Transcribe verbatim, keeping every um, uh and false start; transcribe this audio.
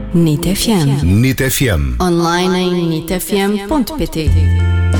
NIT F M. NIT F M. Online em nit f m ponto p t.